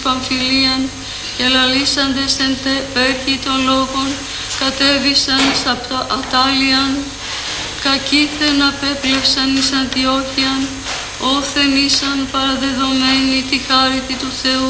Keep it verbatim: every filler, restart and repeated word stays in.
Παμφιλίαν και λαλήσαντες εν τε πέρχη των λόγων κατέβησαν εις Ατάλιαν, κακήθεν απέπλευσαν εις Αντιόχειαν, όθεν ήσαν παραδεδομένοι τη χάρητη του Θεού